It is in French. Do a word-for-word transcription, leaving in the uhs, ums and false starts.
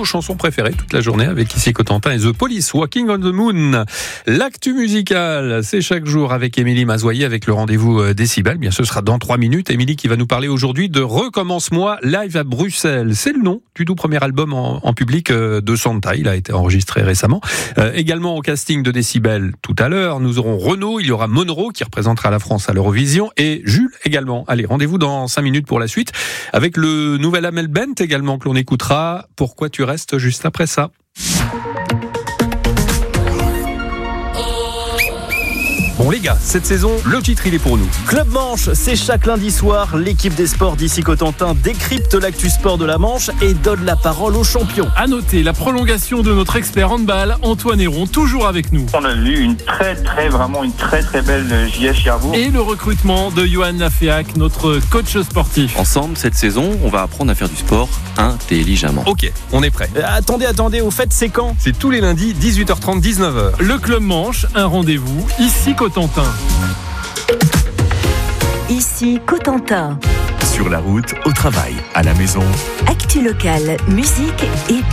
vos chansons préférées toute la journée avec ici Cotentin et The Police, Walking on the Moon. L'actu musicale, c'est chaque jour avec Émilie Mazoyer avec le rendez-vous Décibel. Bien, ce sera dans trois minutes. Émilie qui va nous parler aujourd'hui de Recommence-moi live à Bruxelles. C'est le nom du tout premier album en, en public de Santa. Il a été enregistré récemment. Euh, également au casting de Décibel tout à l'heure, nous aurons Renaud, il y aura Monroe qui représentera la France à l'Eurovision et Jules également. Allez, rendez-vous dans cinq minutes pour la suite avec le nouvel Amel Bent également que l'on écoutera. Pourquoi tu restes juste après ça. Bon les gars, cette saison, le titre il est pour nous. Club Manche, c'est chaque lundi soir. L'équipe des sports d'ici Cotentin décrypte l'actu sport de la Manche et donne la parole aux champions. À noter la prolongation de notre expert handball, Antoine Héron, toujours avec nous. On a vu une très très, vraiment une très très belle J S Cherbourg. Et le recrutement de Johan Laféac, notre coach sportif. Ensemble, cette saison, on va apprendre à faire du sport intelligemment. Ok, on est prêt. Euh, attendez, attendez, au fait, c'est quand ? C'est tous les lundis, dix-huit heures trente, dix-neuf heures. Le Club Manche, un rendez-vous, ici Cotentin. Ici Cotentin. Sur la route, au travail, à la maison. Actu locale, musique et